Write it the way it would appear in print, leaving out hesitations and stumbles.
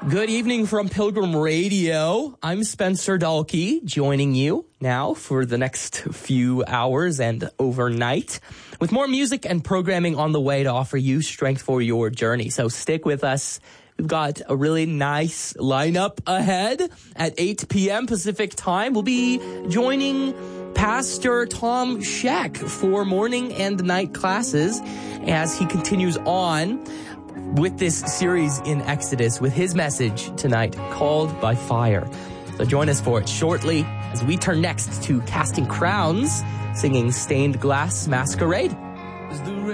Good evening from Pilgrim Radio. I'm Spencer Dalkey, joining you now for the next few hours and overnight with more music and programming on the way to offer you strength for your journey. So stick with us. We've got a really nice lineup ahead. At 8 p.m. Pacific time, we'll be joining Pastor Tom Scheck for morning and night classes as he continues on with this series in Exodus with his message tonight, Called by Fire. So join us for it shortly as we turn next to Casting Crowns, singing Stained Glass Masquerade.